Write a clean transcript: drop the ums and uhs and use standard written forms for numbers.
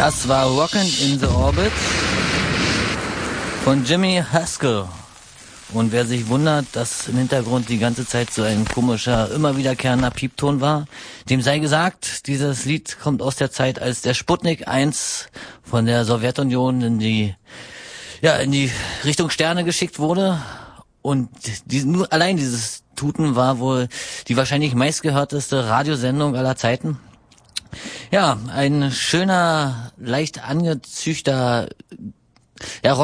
Das war Rockin' in the Orbit von Jimmy Haskell. Und wer sich wundert, dass im Hintergrund die ganze Zeit so ein komischer, immer wiederkehrender Piepton war, dem sei gesagt, dieses Lied kommt aus der Zeit, als der Sputnik 1 von der Sowjetunion in die Richtung Sterne geschickt wurde. Und nur allein dieses Tuten war wohl die wahrscheinlich meistgehörteste Radiosendung aller Zeiten. Ja, ein schöner, leicht angezüchter